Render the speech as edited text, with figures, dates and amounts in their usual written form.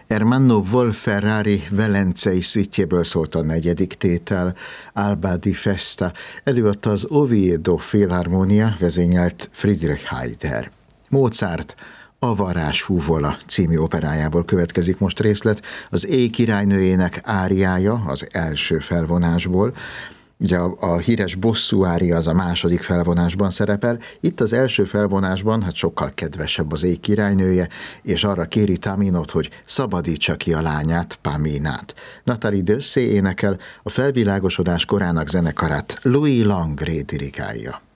Ermanno Wolf-Ferrari velencei szvitjéből szólt a negyedik tétel, Alba di Festa, előadta az Oviedo Filharmonia, vezényelt Friedrich Heider. Mozart A varázshúvola című operájából következik most részlet, az Éj királynőjének áriája az első felvonásból. Ugye a híres bosszú ária az a második felvonásban szerepel, itt az első felvonásban sokkal kedvesebb az Éj királynője, és arra kéri Taminot, hogy szabadítsa ki a lányát, Paminát. Nathalie Dessay énekel, a felvilágosodás korának zenekarát Louis Langrée dirigálja.